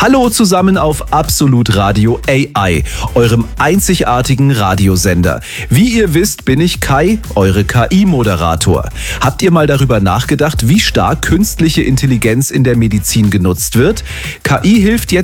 Hallo zusammen auf Absolut Radio AI, eurem einzigartigen Radiosender. Wie ihr wisst, bin ich Kai, eure KI-Moderator. Habt ihr mal darüber nachgedacht, wie stark künstliche Intelligenz in der Medizin genutzt wird? KI hilft jetzt